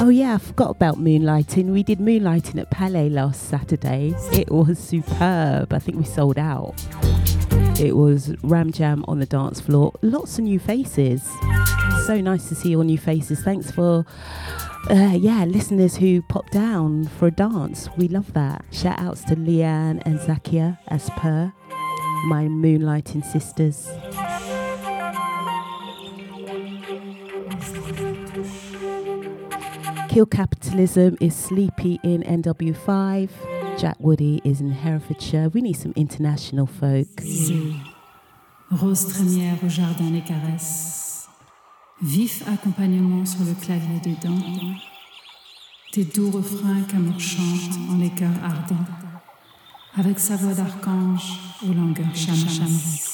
Oh yeah, I forgot about moonlighting. We did moonlighting at Palais last Saturday. It was superb. I think we sold out. It was Ram Jam on the dance floor. Lots of new faces. So nice to see all new faces. Thanks for, listeners who popped down for a dance. We love that. Shout outs to Leanne and Zakia, as per my moonlighting sisters. Kill Capitalism is Sleepy in NW5. Jack Woody is in Herefordshire. We need some international folk. Rose trémière au jardin les caresses. Vif accompagnement sur le clavier des dents. Tes doux refrains qu'amour chante en les cœurs ardents. Avec sa voix d'archange aux langueurs chameresses.